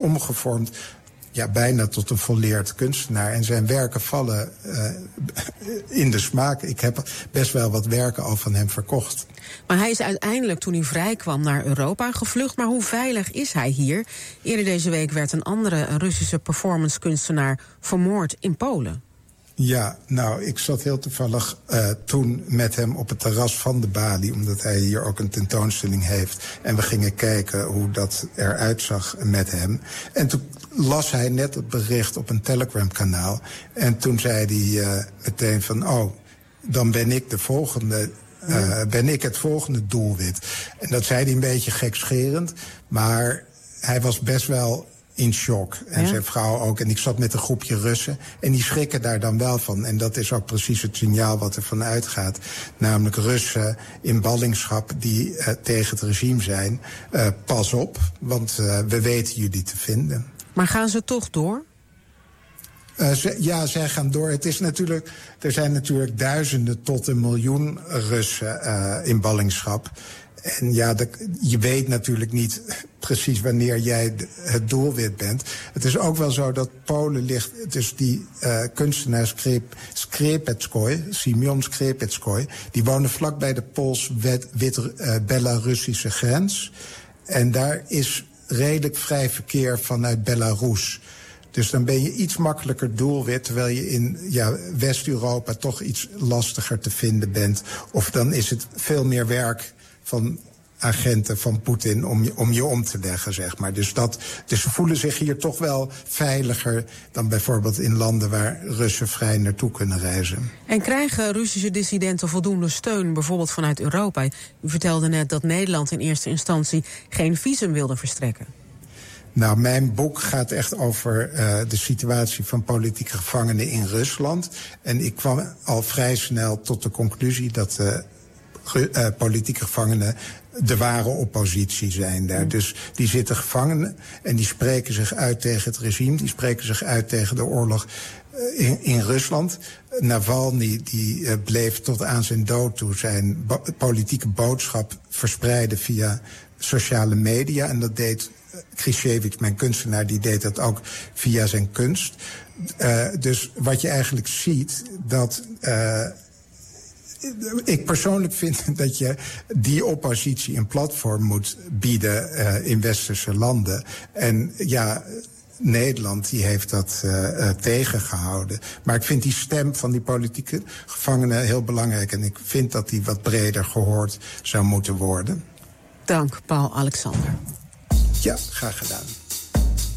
omgevormd, bijna tot een volleerd kunstenaar. En zijn werken vallen in de smaak. Ik heb best wel wat werken al van hem verkocht. Maar hij is uiteindelijk, toen hij vrij kwam, naar Europa gevlucht. Maar hoe veilig is hij hier? Eerder deze week werd een andere Russische performancekunstenaar vermoord in Polen. Ja, nou, ik zat heel toevallig toen met hem op het terras van de Bali, omdat hij hier ook een tentoonstelling heeft. En we gingen kijken hoe dat eruit zag met hem. En toen las hij net het bericht op een Telegram-kanaal. En toen zei hij meteen van, dan ben ik de volgende, ben ik het volgende doelwit. En dat zei hij een beetje gekscherend, maar hij was best wel in shock. En zijn vrouw ook. En ik zat met een groepje Russen. En die schrikken daar dan wel van. En dat is ook precies het signaal wat er van uitgaat. Namelijk Russen in ballingschap die tegen het regime zijn. Pas op, want we weten jullie te vinden. Maar gaan ze toch door? Zij gaan door. Er zijn natuurlijk duizenden tot 1 miljoen Russen in ballingschap. En je weet natuurlijk niet precies wanneer jij het doelwit bent. Het is ook wel zo dat Polen ligt, dus die kunstenaar Simeon Skrepetskoy, die wonen vlakbij de Pools-Belarussische grens. En daar is redelijk vrij verkeer vanuit Belarus. Dus dan ben je iets makkelijker doelwit, terwijl je in West-Europa toch iets lastiger te vinden bent. Of dan is het veel meer werk van agenten van Poetin om je om te leggen, zeg maar. Dus ze voelen zich hier toch wel veiliger dan bijvoorbeeld in landen waar Russen vrij naartoe kunnen reizen. En krijgen Russische dissidenten voldoende steun, bijvoorbeeld vanuit Europa? U vertelde net dat Nederland in eerste instantie geen visum wilde verstrekken. Nou, mijn boek gaat echt over de situatie van politieke gevangenen in Rusland. En ik kwam al vrij snel tot de conclusie dat politieke gevangenen de ware oppositie zijn daar. Dus die zitten gevangen en die spreken zich uit tegen het regime. Die spreken zich uit tegen de oorlog in Rusland. Navalny die bleef tot aan zijn dood toe zijn politieke boodschap verspreiden via sociale media. En dat deed Krishevich, mijn kunstenaar, die deed dat ook via zijn kunst. Dus wat je eigenlijk ziet, dat ik persoonlijk vind dat je die oppositie een platform moet bieden in westerse landen. En Nederland die heeft dat tegengehouden. Maar ik vind die stem van die politieke gevangenen heel belangrijk. En ik vind dat die wat breder gehoord zou moeten worden. Dank, Paul Alexander. Ja, graag gedaan.